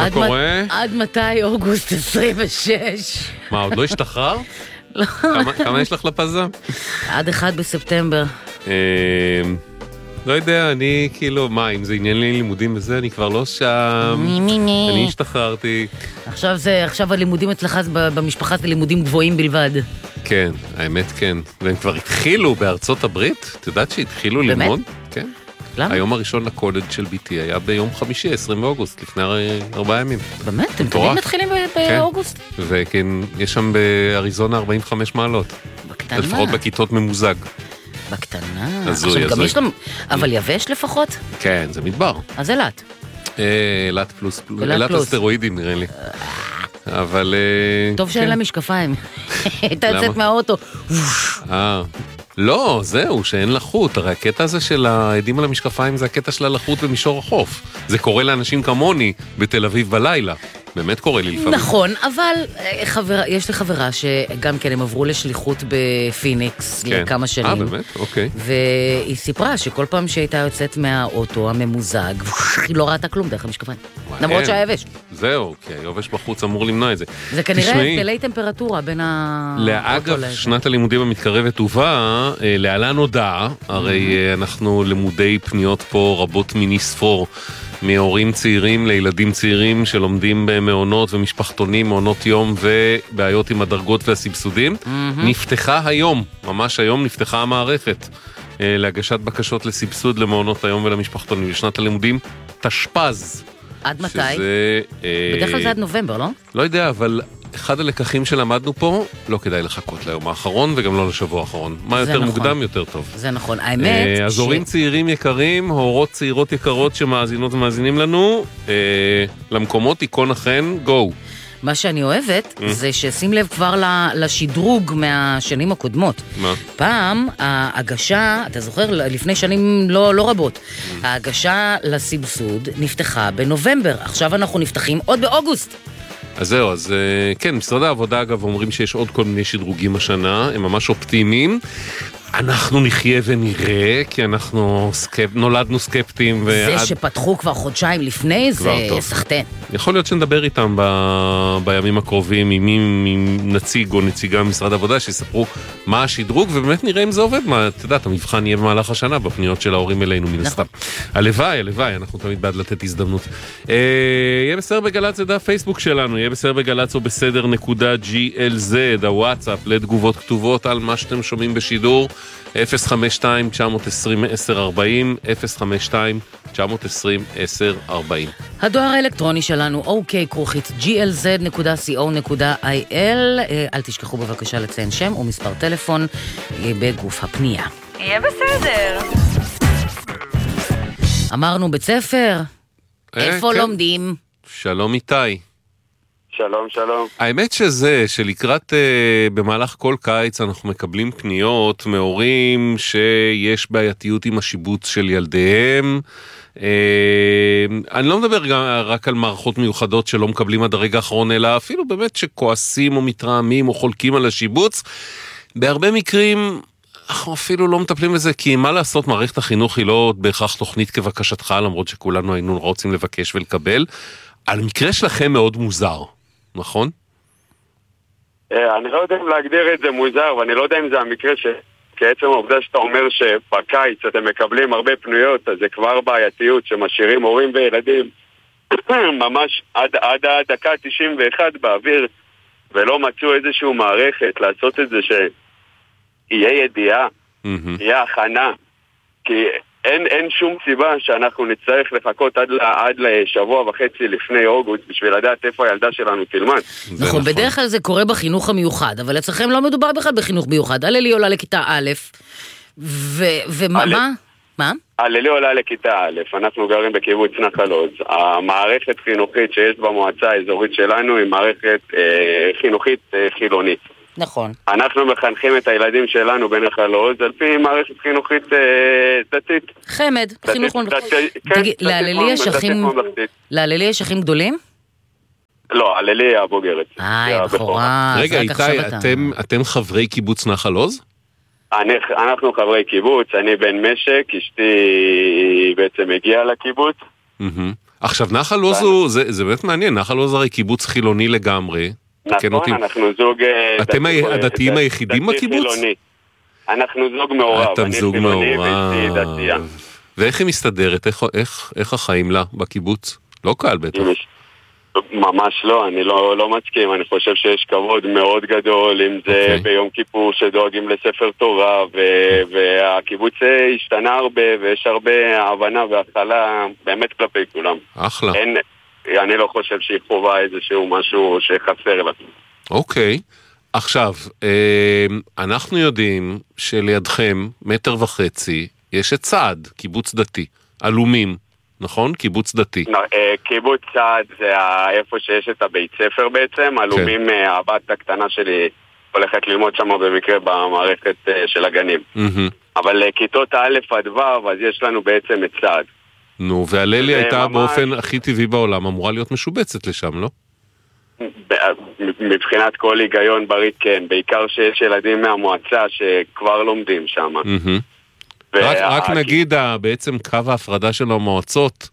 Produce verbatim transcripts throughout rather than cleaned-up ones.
מה קורה? עד מתי אוגוסט עשרים ושש? מה, עוד לא השתחרר? לא. כמה יש לך לפזה? עד אחד בספטמבר. לא יודע, אני כאילו, מה, אם זה עניין לי לימודים וזה, אני כבר לא שם. אני השתחררתי. עכשיו זה, עכשיו הלימודים אצלך במשפחה זה לימודים גבוהים בלבד. כן, האמת כן. והם כבר התחילו בארצות הברית, את יודעת שהתחילו ללמוד? כן. למה? היום הראשון לקולג' של ביתי היה ביום חמישי, עשרים באוגוסט, לפני ארבעה ימים. באמת? הם תמיד מתחילים באוגוסט? וכן, יש שם באריזונה ארבעים וחמש מעלות. בקטנה. לפחות בכיתות ממוזג. בקטנה. הזוי, הזוי. אבל יבש לפחות? כן, זה מדבר. אז אלת. אלת פלוס פלוס. אלת הסטרואידים נראה לי. אבל... טוב שאין לה משקפיים. הייתה יוצאת מהאוטו. אה... לא, זהו, שאין לחוט. הרי הקטע הזה של העדים על המשקפיים זה הקטע של הלחוט במישור החוף. זה קורה לאנשים כמוני בתל אביב בלילה. באמת קורה לי לפעמים. נכון, אבל חבר, יש לי חברה שגם כן הם עברו לשליחות בפיניקס כן. לכמה שנים. אה, באמת? אוקיי. והיא סיפרה שכל פעם שהייתה יוצאת מהאוטו הממוזג, היא לא ראתה כלום דרך המשקפיים. למרות שהיבש. זהו, כי היבש בחוץ אמור למנוע את זה. זה כנראה הבדלי טמפרטורה בין האוטו לאגב, שנת הלימודים המתקרבת ובאה, להלן הודעה, הרי אנחנו למודי פניות פה רבות מיני ספור, מהורים צעירים לילדים צעירים שלומדים במעונות ומשפחתונים, מעונות יום ובעיות עם הדרגות והסבסודים. Mm-hmm. נפתחה היום, ממש היום נפתחה המערכת אה, להגשת בקשות לסבסוד למעונות היום ולמשפחתונים לשנת הלימודים תשפ"ז. עד מתי? שזה, אה, בדרך כלל זה עד נובמבר, לא? לא יודע, אבל אחד הלקחים שלמדנו פה, לא כדאי לחכות ליום האחרון וגם לא לשבוע האחרון. מה יותר נכון. מוקדם יותר טוב. זה נכון, האמת אז הורים ש... צעירים יקרים, הורות צעירות יקרות שמאזינות ומאזינים לנו, אה, למקומות תיקון אכן, גו. מה שאני אוהבת mm. זה ששים לב כבר לשדרוג מהשנים הקודמות. מה? פעם ההגשה, אתה זוכר, לפני שנים לא, לא רבות, mm. ההגשה לסבסוד נפתחה בנובמבר, עכשיו אנחנו נפתחים עוד באוגוסט. אז זהו, אז כן, משרד העבודה אגב אומרים שיש עוד כל מיני שדרוגים השנה, הם ממש אופטימיים. אנחנו נחיה ונראה, כי אנחנו סקפ... נולדנו סקפטים. זה ועד... שפתחו כבר חודשיים לפני, זה סחטן. יכול להיות שנדבר איתם ב... בימים הקרובים, עם, עם נציג או נציגה ממשרד העבודה, שיספרו מה השדרוג, ובאמת נראה אם זה עובד. מה, אתה יודעת, המבחן יהיה במהלך השנה, בפניות של ההורים אלינו מן הסתם. הלוואי, הלוואי, אנחנו תמיד בעד לתת הזדמנות. אה, יהיה בסדר בגלץ, זה דף פייסבוק שלנו, יהיה בסדר בגלץ או בסדר נקודה ג'י אל זד, הוואטסאפ לתגובות כתובות על מה שאתם שומעים בשידור. אפס חמש שתיים תשע עשרים עשר ארבעים אפס חמש שתיים תשע עשרים עשר ארבעים. הדואר האלקטרוני שלנו אוקיי כרוכית ג'י אל זד נקודה סי או נקודה איי אל. אל תשכחו בבקשה לציין שם ומספר טלפון בגוף הפנייה. יהיה בסדר. אמרנו בית ספר, איפה לומדים? שלום איתי. שלום, שלום. האמת שזה, שלקראת אה, במהלך כל קיץ אנחנו מקבלים פניות מהורים שיש בעייתיות עם השיבוץ של ילדיהם. אה, אני לא מדבר גם רק על מערכות מיוחדות שלא מקבלים עד הרגע האחרון, אלא אפילו באמת שכועסים או מתרעמים או חולקים על השיבוץ. בהרבה מקרים אנחנו אפילו לא מטפלים בזה, כי מה לעשות, מערכת החינוך היא לא בהכרח תוכנית כבקשתך, למרות שכולנו היינו רוצים לבקש ולקבל. על מקרה שלכם מאוד מוזר. נכון? אני לא יודע אם להגדיר את זה מוזר, ואני לא יודע אם זה המקרה ש... כעצם העובדה שאתה אומר שבקיץ אתם מקבלים הרבה פנויות, אז זה כבר בעייתיות שמשאירים הורים וילדים ממש עד, עד הדקה תשעים ואחת באוויר, ולא מצאו איזשהו מערכת לעשות את זה שיהיה ידיעה, יהיה הכנה, כי אין, אין שום סיבה שאנחנו נצטרך לחכות עד, עד לשבוע וחצי לפני אוגוסט בשביל לדעת איפה הילדה שלנו תלמד. נכון, בדרך כלל זה קורה בחינוך המיוחד, אבל אצלכם לא מדובר בכלל בחינוך מיוחד. הללי עולה לכיתה א', ומה? מה? מה? הללי עולה לכיתה א', אנחנו גרים בקיבוץ נחל עוז. המערכת חינוכית שיש במועצה האזורית שלנו היא מערכת אה, חינוכית אה, חילונית. נכון. אנחנו מחנכים את הילדים שלנו בנחל עוז על פי מערכת חינוכית דתית. חמד, חינוך ממלכתי. תגיד, להללי יש אחים גדולים? לא, הללי היא הבוגרת. אה, בחורה. רגע, איתי, אתם חברי קיבוץ נחל עוז? אנחנו חברי קיבוץ, אני בן משק, אשתי בעצם הגיעה לקיבוץ. עכשיו, נחל עוז הוא, זה, זה באמת מעניין, נחל עוז הרי קיבוץ חילוני לגמרי. נכון, אנחנו זוג... אתם הדתיים היחידים בקיבוץ? אנחנו זוג מעורב. אתם זוג מעורב. ואיך היא מסתדרת? איך, איך, איך החיים לה בקיבוץ? לא קל בטח. ממש לא, אני לא, לא מסכים. אני חושב שיש כבוד מאוד גדול, אם זה okay. ביום כיפור שדואגים לספר תורה, ו- והקיבוץ השתנה הרבה, ויש הרבה הבנה והכלה באמת כלפי כולם. אחלה. אין, אני לא חושב שהיא חובה איזשהו משהו שחסר לה. אוקיי. Okay. עכשיו, אנחנו יודעים שלידכם, מטר וחצי, יש את צעד, קיבוץ דתי, אלומים, נכון? קיבוץ דתי. קיבוץ צעד זה איפה שיש את הבית ספר בעצם, אלומים, הבת הקטנה שלי הולכת ללמוד שם במקרה במערכת של הגנים. אבל כיתות א' עד ו', אז יש לנו בעצם את צעד. נו, והללי הייתה באופן הכי טבעי בעולם, אמורה להיות משובצת לשם, לא? מבחינת כל היגיון בריא כן, בעיקר שיש ילדים מהמועצה שכבר לומדים שם. רק, רק נגיד, בעצם קו ההפרדה של המועצות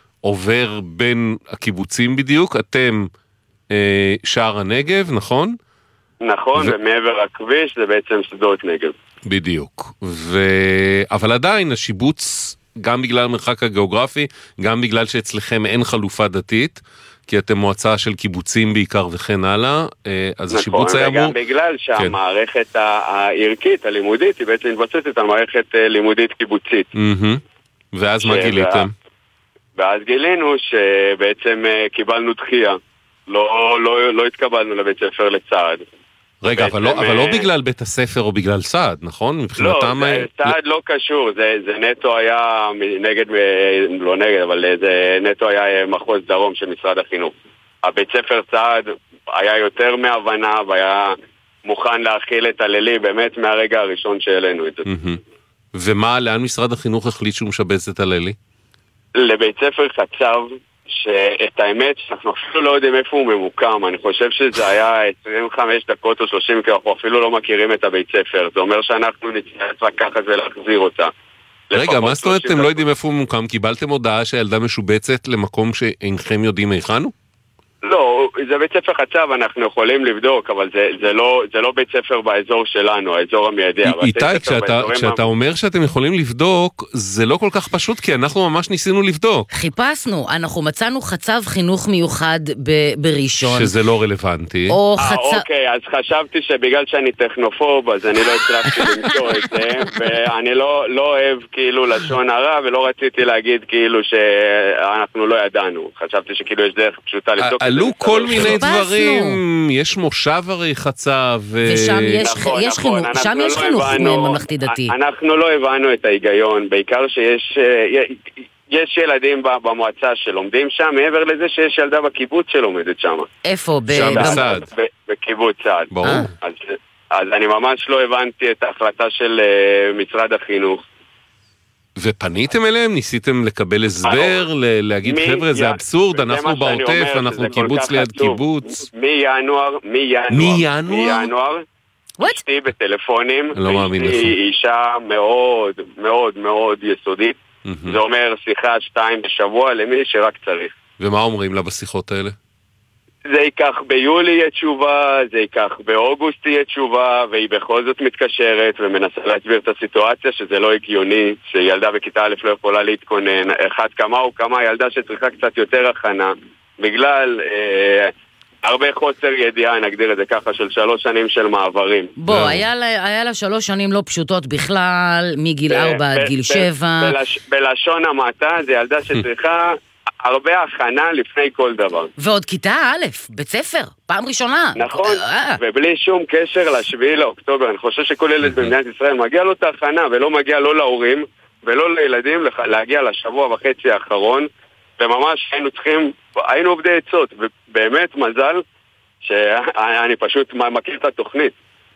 עובר בין הקיבוצים בדיוק, אתם אה, שער הנגב, נכון? נכון, ו... ומעבר הכביש זה בעצם שדות נגב. בדיוק. ו... אבל עדיין השיבוץ, גם בגלל המרחק הגיאוגרפי, גם בגלל שאצלכם אין חלופה דתית, כי אתם מועצה של קיבוצים בעיקר וכן הלאה, אז נכון, השיבוץ היה אמור... וגם בגלל שהמערכת כן. הערכית, הלימודית, היא בעצם מתבססת על מערכת לימודית קיבוצית. Mm-hmm. ואז ש... מה גיליתם? ואז גילינו שבעצם קיבלנו דחייה. לא, לא, לא התקבלנו לבית ספר לצעד. רגע, בעצם... אבל, לא, אבל לא בגלל בית הספר או בגלל צעד, נכון? מבחינתם... לא, צעד לא קשור, זה, זה נטו היה נגד, לא נגד, אבל זה נטו היה מחוז דרום של משרד החינוך. הבית ספר צעד היה יותר מהבנה והיה מוכן להכיל את הלילי באמת מהרגע הראשון שהעלינו את זה. ומה, לאן משרד החינוך החליט שהוא משבץ את הלילי? לבית ספר חצב, שאת האמת שאנחנו אפילו לא יודעים איפה הוא ממוקם. אני חושב שזה היה עשרים וחמש דקות או שלושים, כי אנחנו אפילו לא מכירים את הבית ספר. זה אומר שאנחנו נצטרך לקחת ולהחזיר אותה. רגע, מה זאת אומרת אתם לא יודעים איפה הוא ממוקם? קיבלתם הודעה שהילדה משובצת למקום שאינכם יודעים היכן הוא? לא, זה בית ספר חצב, אנחנו יכולים לבדוק, אבל זה, זה, לא, זה לא בית ספר באזור שלנו, האזור המיידי. איתי, כשאתה, כשאתה אומר שאתם יכולים לבדוק, זה לא כל כך פשוט, כי אנחנו ממש ניסינו לבדוק. חיפשנו, אנחנו מצאנו חצב חינוך מיוחד ב- בראשון. שזה לא רלוונטי. או 아, חצב... אוקיי, אז חשבתי שבגלל שאני טכנופוב, אז אני לא הצלחתי למצוא את זה, ואני לא, לא אוהב כאילו לשון הרע, ולא רציתי להגיד כאילו שאנחנו לא ידענו. חשבתי שכאילו יש דרך פשוטה לבדוק. עלו כל מיני דברים, יש מושב הרי חצב, ושם יש חינוך, שם יש חינוך ממלכתי דתי. אנחנו לא הבנו את ההיגיון, בעיקר שיש יש ילדים במועצה שלומדים שם, מעבר לזה שיש ילדה בקיבוץ שלומדת שם. איפה? שם בסעד. בקיבוץ סעד. ברור. אז אני ממש לא הבנתי את ההחלטה של משרד החינוך. ופניתם אליהם? ניסיתם לקבל הסבר? להגיד חבר'ה זה אבסורד, אנחנו בעוטף, אנחנו קיבוץ ליד קיבוץ. מינואר, מינואר, אשתי בטלפונים, היא אישה מאוד מאוד מאוד יסודית, זה אומר שיחה שתיים בשבוע למי שרק צריך. ומה אומרים לה בשיחות האלה? זה ייקח ביולי יהיה תשובה, זה ייקח באוגוסט תהיה תשובה, והיא בכל זאת מתקשרת ומנסה להסביר את הסיטואציה שזה לא הגיוני, שילדה בכיתה א' לא יכולה להתכונן, אחד כמה או כמה ילדה שצריכה קצת יותר הכנה, בגלל אה, הרבה חוסר ידיעה, נגדיר את זה ככה, של שלוש שנים של מעברים. בוא, היה לה, היה לה שלוש שנים לא פשוטות בכלל, מגיל ארבע עד גיל שבע. בלש, בלשון המעטה, זה ילדה שצריכה... הרבה הכנה לפני כל דבר. ועוד כיתה א', בית ספר, פעם ראשונה. נכון, ובלי שום קשר לשביעי לאוקטובר. אני חושב שכל ילד במדינת ישראל מגיע לו את ההכנה, ולא מגיע לא להורים, ולא לילדים, להגיע לשבוע וחצי האחרון, וממש היינו צריכים, היינו עובדי עצות, ובאמת מזל שאני פשוט מכיר את התוכנית.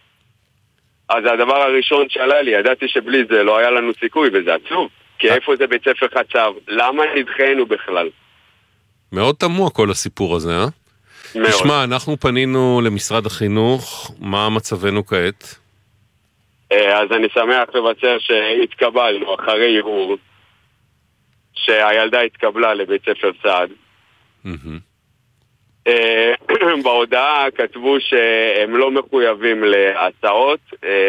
אז הדבר הראשון שעלה לי, ידעתי שבלי זה לא היה לנו סיכוי, וזה עצוב. כי איפה זה בית ספר חצב? למה נדחנו בכלל? מאוד תמוה כל הסיפור הזה, אה? מאוד. תשמע, אנחנו פנינו למשרד החינוך, מה מצבנו כעת? אז אני שמח לבצר שהתקבלנו אחרי ערעור, שהילדה התקבלה לבית ספר סעד. בהודעה כתבו שהם לא מחויבים להסעות,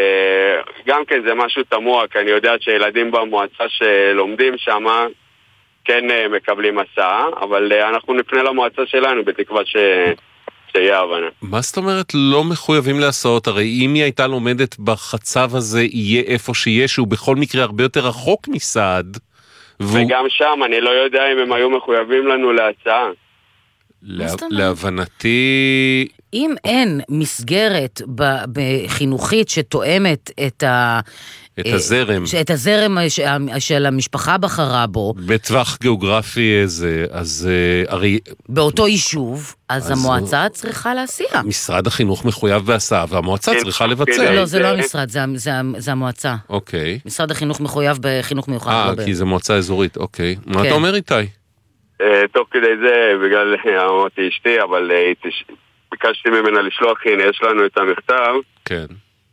גם כן זה משהו תמוה, כי אני יודע שילדים במועצה שלומדים שם כן מקבלים הסעה, אבל אנחנו נפנה למועצה שלנו בתקווה ש... שיהיה הבנה. מה זאת אומרת לא מחויבים להסעות? הרי אם היא הייתה לומדת בחצב הזה, יהיה איפה שיהיה, שהוא בכל מקרה הרבה יותר רחוק מסעד. והוא... וגם שם אני לא יודע אם הם היו מחויבים לנו להסעה. לה... להבנתי... אם אין מסגרת בחינוכית שתואמת את ה... את הזרם. את הזרם של המשפחה בחרה בו. בטווח גיאוגרפי איזה, אז הרי... באותו יישוב, אז המועצה צריכה להסיע. משרד החינוך מחויב בהסעה, והמועצה צריכה לבצע. לא, זה לא המשרד, זה המועצה. אוקיי. משרד החינוך מחויב בחינוך מיוחד. אה, כי זה מועצה אזורית, אוקיי. מה אתה אומר איתי? תוך כדי זה, בגלל אמרתי אשתי, אבל ביקשתי ממנה לשלוח, הנה, יש לנו את המכתב. כן.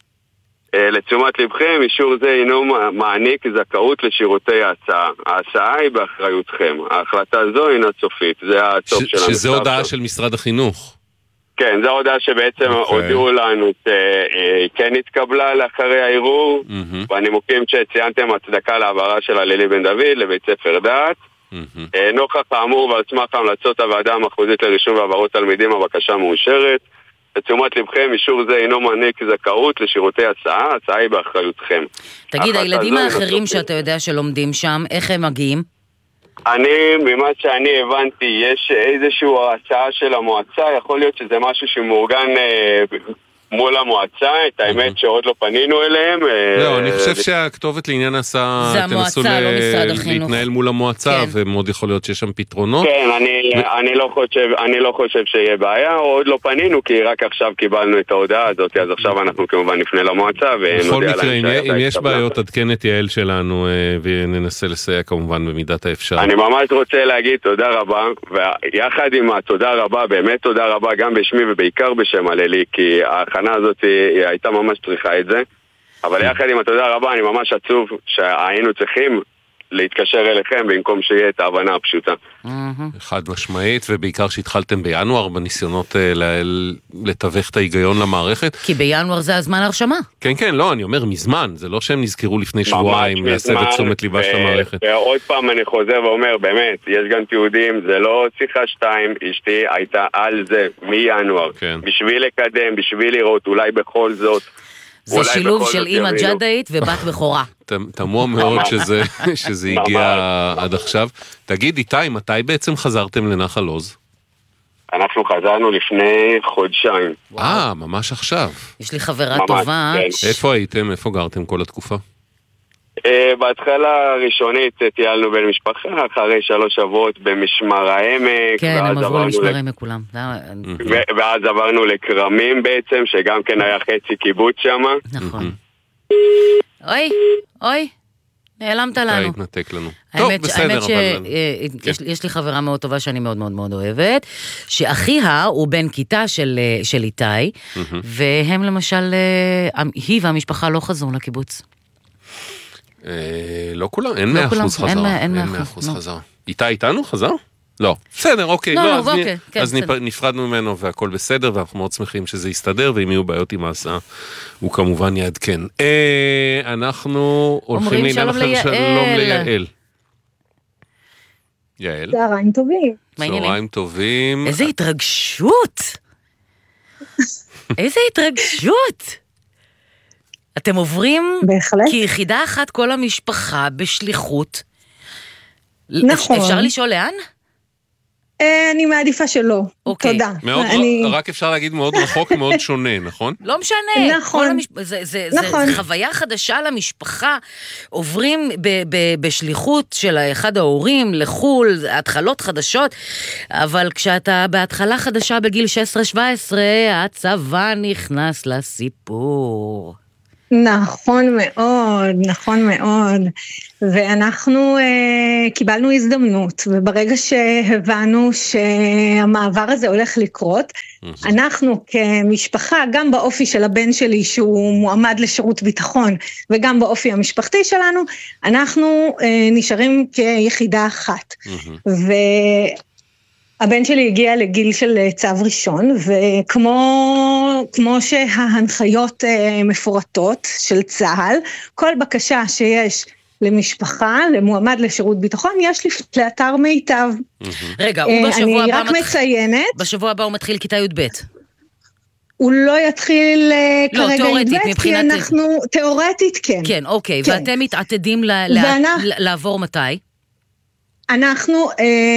לתשומת לבכם, אישור זה אינו מעניק זכאות לשירותי ההסעה. ההסעה היא באחריותכם. ההחלטה הזו אינה סופית. זה הסוף של המכתב. שזה הודעה של משרד החינוך. כן, זו הודעה שבעצם הודיעו לנו שכן התקבלה לאחרי הערעור, והנימוקים שציינתם הצדקה להעברה של הלילי בן דוד לבית ספר דעת. נוכח האמור ועל סמך המלצות הוועדה המחוזית לרישום והעברות תלמידים, הבקשה מאושרת. לתשומת לבכם, אישור זה אינו מעניק זכאות לשירותי הסעה, הסעה היא באחריותכם. תגיד, הילדים האחרים שאתה יודע שלומדים שם, איך הם מגיעים? אני, ממה שאני הבנתי, יש איזשהו הצעה של המועצה, יכול להיות שזה משהו שמאורגן מול המועצה, את האמת שעוד לא פנינו אליהם. לא, אני חושב שהכתובת לעניין הסעה, זה המועצה, לא משרד החינוך. להתנהל מול המועצה, ומאוד יכול להיות שיש שם פתרונות. כן, אני לא חושב, אני לא חושב שיהיה בעיה, עוד לא פנינו, כי רק עכשיו קיבלנו את ההודעה הזאת, אז עכשיו אנחנו כמובן נפנה למועצה, בכל מקרה, אם יש בעיות, עדכן את יעל שלנו, וננסה לסייע כמובן במידת האפשר. אני ממש רוצה להגיד תודה רבה, ויחד עם התודה רבה, באמת תודה רבה, גם בשמי ובעיקר בשם הלילי, כי ההכנה הזאת היא הייתה ממש צריכה את זה, אבל יחד עם התודה רבה אני ממש עצוב שהיינו צריכים להתקשר אליכם במקום שיהיה את ההבנה הפשוטה. חד משמעית, ובעיקר שהתחלתם בינואר בניסיונות לתווך את ההיגיון למערכת. כי בינואר זה הזמן הרשמה. כן, כן, לא, אני אומר מזמן, זה לא שהם נזכרו לפני שבועיים להסב את תשומת ליבה של המערכת. ועוד פעם אני חוזר ואומר, באמת, יש גם תיעודים, זה לא שיחה שתיים, אשתי הייתה על זה מינואר, בשביל לקדם, בשביל לראות, אולי בכל זאת, זה שילוב של אמא ג'דאית ובת בכורה. תמוה מאוד שזה הגיע עד עכשיו. תגיד, איתי, מתי בעצם חזרתם לנחל עוז? אנחנו חזרנו לפני חודשיים. אה, ממש עכשיו. יש לי חברה טובה. איפה הייתם? איפה גרתם כל התקופה? בהתחלה הראשונית טיילנו בין משפחה, אחרי שלוש שבועות במשמר העמק. כן, הם עברו למשמר העמק כולם. ואז עברנו לקרמים בעצם, שגם כן היה חצי קיבוץ שם. נכון. אוי, אוי, נעלמת לנו. התנתק לנו. טוב, בסדר. יש לי חברה מאוד טובה שאני מאוד מאוד מאוד אוהבת, שאחיה הוא בן כיתה של איתי, והם למשל, היא והמשפחה לא חזרו לקיבוץ. לא כולם, אין מאה אחוז חזרה. אין מאה אחוז חזרה. איתה איתנו חזר? לא. בסדר, אוקיי. אז נפרדנו ממנו והכל בסדר, ואנחנו מאוד שמחים שזה יסתדר, ואם יהיו בעיות עם ההסעה, הוא כמובן יעדכן. אנחנו הולכים לעניין אחר, שלום ליעל. יעל. צהריים טובים. צהריים טובים. איזה התרגשות. איזה התרגשות. אתם עוברים בהחלט. כיחידה אחת כל המשפחה בשליחות. נכון. אפשר לשאול לאן? אני מעדיפה שלא. אוקיי. תודה. מאוד, אני... רק אפשר להגיד מאוד רחוק, מאוד שונה, נכון? לא משנה. נכון. המש... זה, זה, נכון. זה, זה חוויה חדשה למשפחה. עוברים ב, ב, בשליחות של אחד ההורים לחול, התחלות חדשות, אבל כשאתה בהתחלה חדשה בגיל שש עשרה שבע עשרה, הצבא נכנס לסיפור. נכון מאוד, נכון מאוד. ואנחנו uh, קיבלנו הזדמנות, וברגע שהבנו שהמעבר הזה הולך לקרות, mm-hmm. אנחנו כמשפחה, גם באופי של הבן שלי שהוא מועמד לשירות ביטחון, וגם באופי המשפחתי שלנו, אנחנו uh, נשארים כיחידה אחת. Mm-hmm. ו... הבן שלי הגיע לגיל של צו ראשון, וכמו כמו שההנחיות מפורטות של צה"ל, כל בקשה שיש למשפחה, למועמד לשירות ביטחון, יש לאתר מיטב. רגע, הוא בשבוע הבא רק מציינת. בשבוע הבא הוא מתחיל כיתה י"ב. הוא לא יתחיל לא, כרגע תיאורטית, י"ב, כי אנחנו, תיאורטית כן. כן, אוקיי, כן. ואתם מתעתדים ל- ואנחנו, לעבור מתי? אנחנו...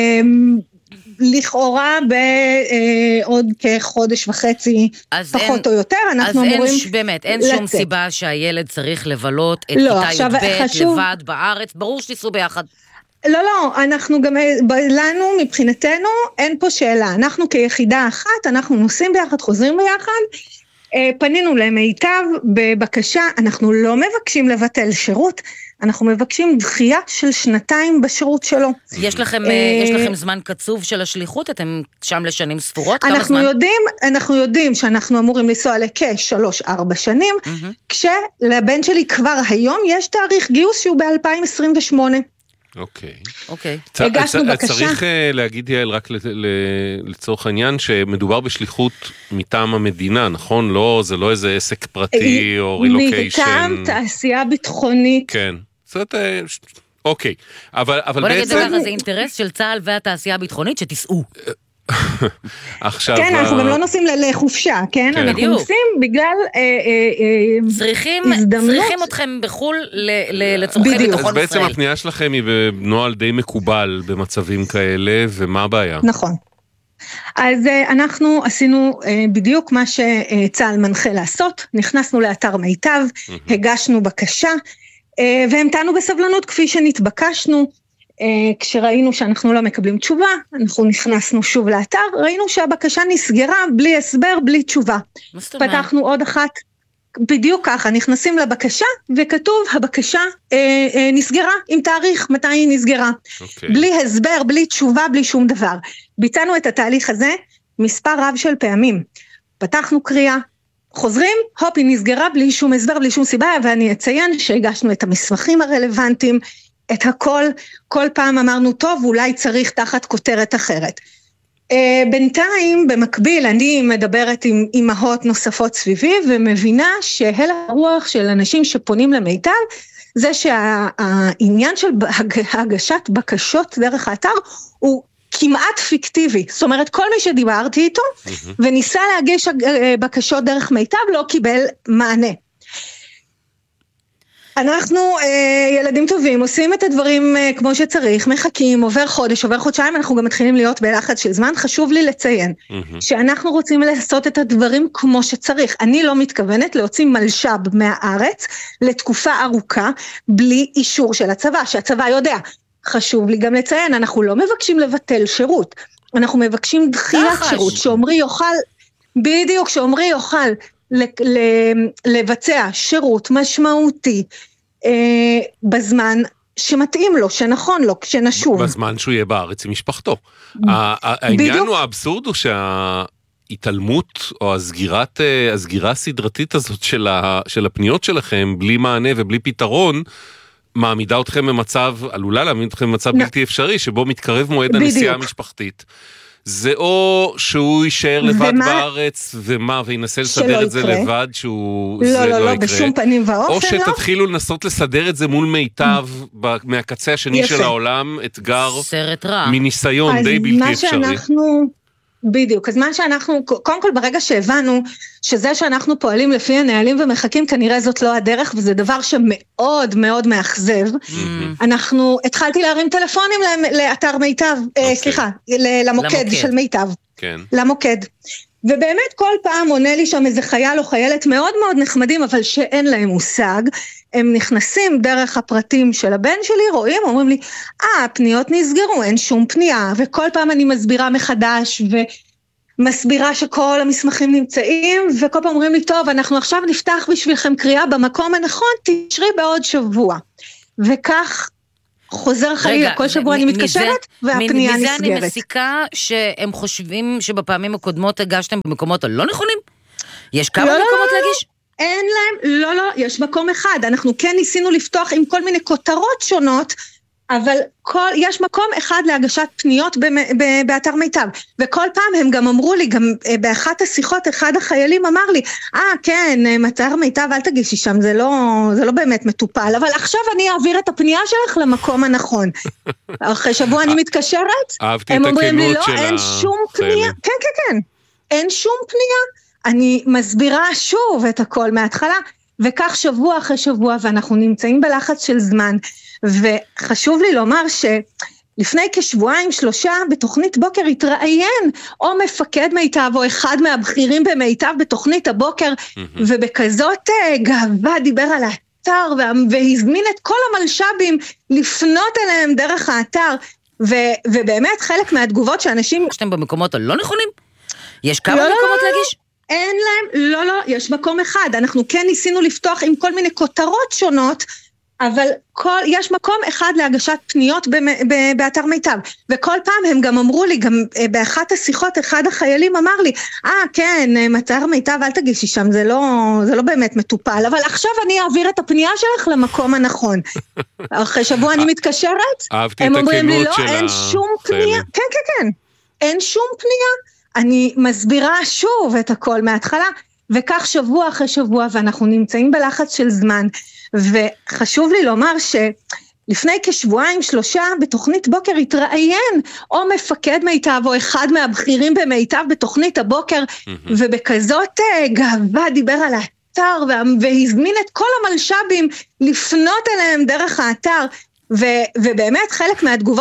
לכאורה בעוד כחודש וחצי, פחות או יותר, אנחנו אמורים לצאת. אז באמת, אין שום סיבה שהילד צריך לבלות את כיתה י"ב לבד בארץ, ברור שתיסעו ביחד. לא, לא, אנחנו גם, לנו, מבחינתנו, אין פה שאלה. אנחנו כיחידה אחת, אנחנו נוסעים ביחד, חוזרים ביחד, פנינו למיטב בבקשה, אנחנו לא מבקשים לבטל שירות, אנחנו מבקשים דחייה של שנתיים בשירות שלו. יש לכם, יש לכם זמן קצוב של השליחות? אתם שם לשנים ספורות? כמה אנחנו זמן? יודעים, אנחנו יודעים שאנחנו אמורים לנסוע לכשלוש ארבע שנים, כשלבן שלי כבר היום יש תאריך גיוס שהוא ב-אלפיים עשרים ושמונה. אוקיי. אוקיי. הגשנו בקשה. צריך להגיד, יעל, רק לצורך העניין, שמדובר בשליחות מטעם המדינה, נכון? לא, זה לא איזה עסק פרטי או רילוקיישן. מטעם תעשייה ביטחונית. כן. זאת, אוקיי. אבל, אבל בוא נגיד בעצם... דבר, זה אינטרס של צה"ל והתעשייה הביטחונית שתיסעו. עכשיו... כן, אנחנו גם לא נוסעים לחופשה, כן? אנחנו נוסעים בגלל הזדמנות. צריכים אתכם בחול לצורכי ביטחון ישראל. אז בעצם הפנייה שלכם היא בנוהל די מקובל במצבים כאלה, ומה הבעיה? נכון. אז אנחנו עשינו בדיוק מה שצה"ל מנחה לעשות, נכנסנו לאתר מיטב, הגשנו בקשה, והמתנו בסבלנות כפי שנתבקשנו, כשראינו שאנחנו לא מקבלים תשובה, אנחנו נכנסנו שוב לאתר, ראינו שהבקשה נסגרה בלי הסבר, בלי תשובה. פתחנו עוד אחת, בדיוק ככה, נכנסים לבקשה, וכתוב הבקשה אה, אה, נסגרה, עם תאריך מתי היא נסגרה. Okay. בלי הסבר, בלי תשובה, בלי שום דבר. ביצענו את התהליך הזה מספר רב של פעמים. פתחנו קריאה, חוזרים, הופ, היא נסגרה בלי שום הסבר, בלי שום סיבה, ואני אציין שהגשנו את המסמכים הרלוונטיים, את הכל, כל פעם אמרנו, טוב, אולי צריך תחת כותרת אחרת. Uh, בינתיים, במקביל, אני מדברת עם אימהות נוספות סביבי, ומבינה שהל הרוח של אנשים שפונים למיטב, זה שהעניין של הגשת בקשות דרך האתר, הוא כמעט פיקטיבי. זאת אומרת, כל מי שדיברתי איתו, וניסה להגיש בקשות דרך מיטב, לא קיבל מענה. אנחנו אה, ילדים טובים, עושים את הדברים אה, כמו שצריך, מחכים, עובר חודש, עובר חודשיים, אנחנו גם מתחילים להיות בלחץ של זמן. חשוב לי לציין mm-hmm. שאנחנו רוצים לעשות את הדברים כמו שצריך. אני לא מתכוונת להוציא מלשב מהארץ לתקופה ארוכה, בלי אישור של הצבא, שהצבא יודע. חשוב לי גם לציין, אנחנו לא מבקשים לבטל שירות, אנחנו מבקשים דחיית שירות, שאומרי יוכל, בדיוק, שאומרי יוכל, לבצע שירות משמעותי אה, בזמן שמתאים לו, שנכון לו, כשנשוב. בזמן שהוא יהיה בארץ עם משפחתו. העניין הוא, האבסורד הוא שההתעלמות או הסגירת, הסגירה הסדרתית הזאת של, ה, של הפניות שלכם, בלי מענה ובלי פתרון, מעמידה אתכם במצב, עלולה להעמיד אתכם במצב בלתי אפשרי, שבו מתקרב מועד הנסיעה המשפחתית. זה או שהוא יישאר לבד ומה? בארץ, ומה, וינסה לסדר את זה יקרה. לבד, שהוא לא, זה לא, לא, לא, יקרה. בשום פנים ואופן. או שתתחילו לא? לנסות לסדר את זה מול מיטב, מהקצה השני יפה. של העולם, אתגר מניסיון די בלתי אפשרי. שאנחנו... בדיוק, אז מה שאנחנו, קודם כל ברגע שהבנו שזה שאנחנו פועלים לפי הנהלים ומחכים, כנראה זאת לא הדרך, וזה דבר שמאוד מאוד מאכזב. Mm-hmm. אנחנו, התחלתי להרים טלפונים לאתר מיטב, okay. סליחה, למוקד, למוקד של מיטב, כן. למוקד. ובאמת כל פעם עונה לי שם איזה חייל או חיילת מאוד מאוד נחמדים, אבל שאין להם מושג, הם נכנסים דרך הפרטים של הבן שלי, רואים, אומרים לי, אה, הפניות נסגרו, אין שום פנייה, וכל פעם אני מסבירה מחדש, מסבירה שכל המסמכים נמצאים, וכל פעם אומרים לי, טוב, אנחנו עכשיו נפתח בשבילכם קריאה במקום הנכון, תשרי בעוד שבוע. וכך חוזר חלילה, כל שבוע אני מתקשרת, והפנייה נסגרת. מזה אני מסיקה שהם חושבים שבפעמים הקודמות הגשתם במקומות הלא נכונים? יש כמה מקומות להגיש? אין להם, לא, לא, יש מקום אחד. אנחנו כן ניסינו לפתוח עם כל מיני כותרות שונות, אבל כל, יש מקום אחד להגשת פניות ב, ב, באתר מיטב, וכל פעם הם גם אמרו לי, גם באחת השיחות, אחד החיילים אמר לי, אה, ah, כן, אתר מיטב, אל תגישי שם, זה לא, זה לא באמת מטופל, אבל עכשיו אני אעביר את הפנייה שלך למקום הנכון. אחרי שבוע אני מתקשרת, הם אומרים לי, לא, אין שום פנייה, כן, כן, כן, אין שום פנייה, אני מסבירה שוב את הכל מההתחלה, וכך שבוע אחרי שבוע, ואנחנו נמצאים בלחץ של זמן, וחשוב לי לומר שלפני כשבועיים שלושה בתוכנית בוקר התראיין או מפקד מיטב או אחד מהבכירים במיטב בתוכנית הבוקר, ובכזאת גאווה דיבר על האתר והזמין את כל המלשבים לפנות אליהם דרך האתר, ובאמת חלק מהתגובות שאנשים... שאתם במקומות הלא נכונים? יש כמה מקומות להגיש? אין להם, לא, לא, יש מקום אחד. אנחנו כן ניסינו לפתוח עם כל מיני כותרות שונות, אבל כל, יש מקום אחד להגשת פניות ב, ב, באתר מיטב, וכל פעם הם גם אמרו לי, גם באחת השיחות, אחד החיילים אמר לי, אה, ah, כן, אתר מיטב, אל תגישי שם, זה לא, זה לא באמת מטופל, אבל עכשיו אני אעביר את הפנייה שלך למקום הנכון. אחרי שבוע אני מתקשרת, הם אומרים לי, לא, אין שום פנייה, כן, כן, כן, אין שום פנייה, אני מסבירה שוב את הכל מההתחלה, וכך שבוע אחרי שבוע, ואנחנו נמצאים בלחץ של זמן, וחשוב לי לומר שלפני כשבועיים שלושה בתוכנית בוקר התראיין או מפקד מיטב או אחד מהבכירים במיטב בתוכנית הבוקר, ובכזאת גאווה דיבר על האתר והזמין את כל המלשבים לפנות אליהם דרך האתר, ובאמת חלק מהתגובות